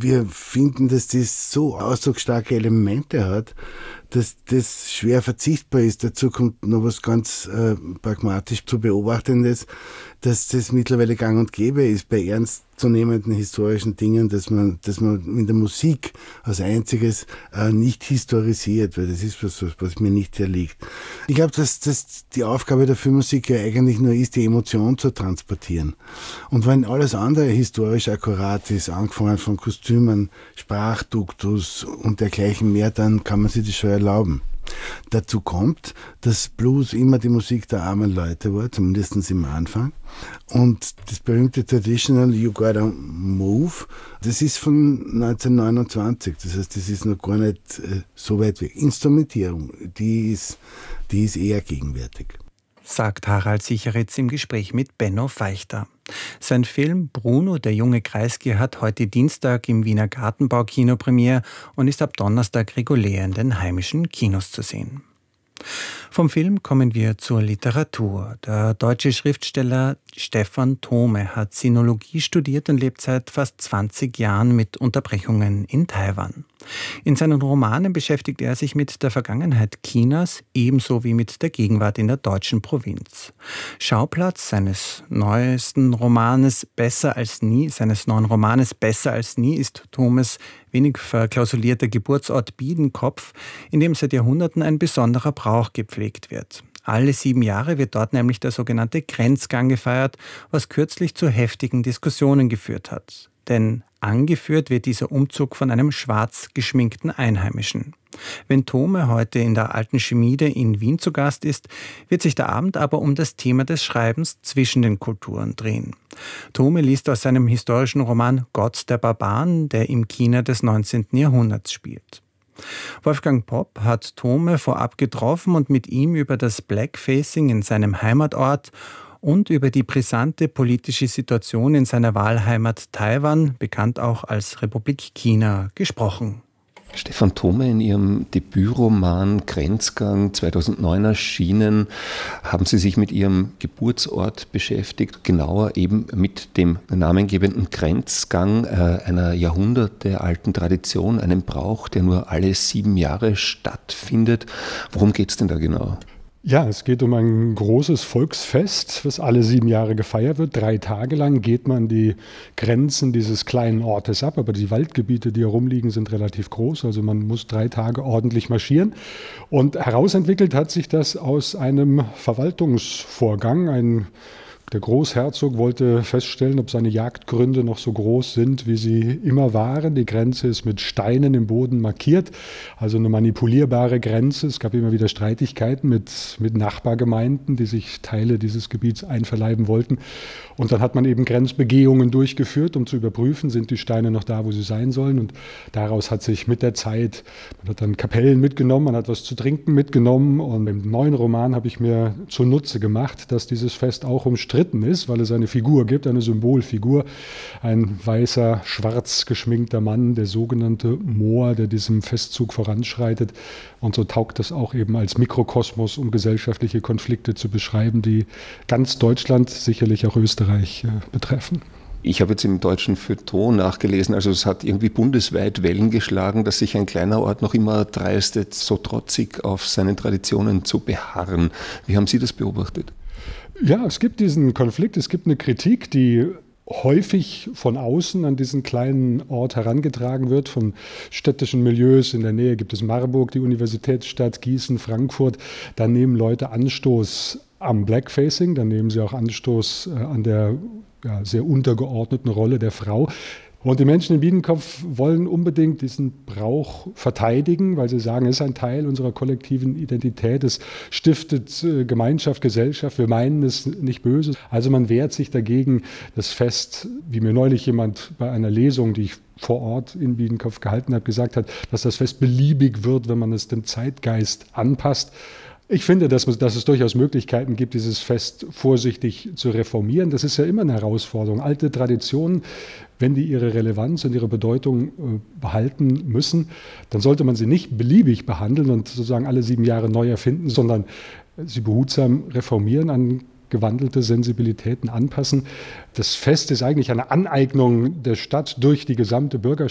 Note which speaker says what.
Speaker 1: wir finden, dass das so ausdrucksstarke Elemente hat, dass das schwer verzichtbar ist. Dazu kommt noch was ganz pragmatisch zu Beobachtendes, dass das mittlerweile gang und gäbe ist bei ernstzunehmenden historischen Dingen, dass man in der Musik als einziges nicht historisiert, weil das ist was mir nicht sehr liegt. Ich glaube, dass die Aufgabe der Filmmusik ja eigentlich nur ist, die Emotion zu transportieren. Und wenn alles andere historisch akkurat ist, angefangen von Kostümen, Sprachduktus und dergleichen mehr, dann kann man sich das schon erlauben. Dazu kommt, dass Blues immer die Musik der armen Leute war, zumindest im Anfang. Und das berühmte Traditional You Gotta Move, das ist von 1929. Das heißt, das ist noch gar nicht so weit weg. Instrumentierung, die ist eher gegenwärtig.
Speaker 2: Sagt Harald Sicheritz im Gespräch mit Benno Feichter. Sein Film Bruno, der junge Kreisky, hat heute Dienstag im Wiener Gartenbaukino Premiere und ist ab Donnerstag regulär in den heimischen Kinos zu sehen. Vom Film kommen wir zur Literatur. Der deutsche Schriftsteller Stephan Thome hat Sinologie studiert und lebt seit fast 20 Jahren mit Unterbrechungen in Taiwan. In seinen Romanen beschäftigt er sich mit der Vergangenheit Chinas ebenso wie mit der Gegenwart in der deutschen Provinz. Schauplatz seines neuen Romanes Besser als nie ist Thomes wenig verklausulierter Geburtsort Biedenkopf, in dem seit Jahrhunderten ein besonderer Brauch gepflegt wird. Alle 7 Jahre wird dort nämlich der sogenannte Grenzgang gefeiert, was kürzlich zu heftigen Diskussionen geführt hat. Denn angeführt wird dieser Umzug von einem schwarz geschminkten Einheimischen. Wenn Thome heute in der Alten Schmiede in Wien zu Gast ist, wird sich der Abend aber um das Thema des Schreibens zwischen den Kulturen drehen. Thome liest aus seinem historischen Roman Gott der Barbaren, der im China des 19. Jahrhunderts spielt. Wolfgang Popp hat Thome vorab getroffen und mit ihm über das Blackfacing in seinem Heimatort und über die brisante politische Situation in seiner Wahlheimat Taiwan, bekannt auch als Republik China, gesprochen.
Speaker 3: Stephan Thome, in Ihrem Debütroman Grenzgang 2009 erschienen, haben Sie sich mit Ihrem Geburtsort beschäftigt, genauer eben mit dem namengebenden Grenzgang, einer jahrhundertealten Tradition, einem Brauch, der nur alle 7 Jahre stattfindet. Worum geht es denn da genau?
Speaker 4: Ja, es geht um ein großes Volksfest, das alle 7 Jahre gefeiert wird. 3 Tage lang geht man die Grenzen dieses kleinen Ortes ab, aber die Waldgebiete, die herumliegen, sind relativ groß. Also man muss 3 Tage ordentlich marschieren. Und herausentwickelt hat sich das aus einem Verwaltungsvorgang. Der Großherzog wollte feststellen, ob seine Jagdgründe noch so groß sind, wie sie immer waren. Die Grenze ist mit Steinen im Boden markiert, also eine manipulierbare Grenze. Es gab immer wieder Streitigkeiten mit Nachbargemeinden, die sich Teile dieses Gebiets einverleiben wollten. Und dann hat man eben Grenzbegehungen durchgeführt, um zu überprüfen, sind die Steine noch da, wo sie sein sollen. Und daraus hat sich mit der Zeit, man hat dann Kapellen mitgenommen, man hat was zu trinken mitgenommen. Und im neuen Roman habe ich mir zunutze gemacht, dass dieses Fest auch umstritten ist, weil es eine Figur gibt, eine Symbolfigur, ein weißer, schwarz geschminkter Mann, der sogenannte Moor, der diesem Festzug voranschreitet. Und so taugt das auch eben als Mikrokosmos, um gesellschaftliche Konflikte zu beschreiben, die ganz Deutschland, sicherlich auch Österreich betreffen.
Speaker 3: Ich habe jetzt im deutschen Feuilleton nachgelesen, also es hat irgendwie bundesweit Wellen geschlagen, dass sich ein kleiner Ort noch immer dreistet, so trotzig auf seinen Traditionen zu beharren. Wie haben Sie das beobachtet?
Speaker 4: Ja, es gibt diesen Konflikt, es gibt eine Kritik, die häufig von außen an diesen kleinen Ort herangetragen wird, von städtischen Milieus. In der Nähe gibt es Marburg, die Universitätsstadt, Gießen, Frankfurt. Da nehmen Leute Anstoß am Blackfacing, dann nehmen sie auch Anstoß an der sehr untergeordneten Rolle der Frau. Und die Menschen in Biedenkopf wollen unbedingt diesen Brauch verteidigen, weil sie sagen, es ist ein Teil unserer kollektiven Identität, es stiftet Gemeinschaft, Gesellschaft, wir meinen es nicht böse. Also man wehrt sich dagegen, das Fest, wie mir neulich jemand bei einer Lesung, die ich vor Ort in Biedenkopf gehalten habe, gesagt hat, dass das Fest beliebig wird, wenn man es dem Zeitgeist anpasst. Ich finde, dass es durchaus Möglichkeiten gibt, dieses Fest vorsichtig zu reformieren. Das ist ja immer eine Herausforderung. Alte Traditionen, wenn die ihre Relevanz und ihre Bedeutung behalten müssen, dann sollte man sie nicht beliebig behandeln und sozusagen alle 7 Jahre neu erfinden, sondern sie behutsam reformieren, an gewandelte Sensibilitäten anpassen. Das Fest ist eigentlich eine Aneignung der Stadt durch die gesamte Bürgerschaft.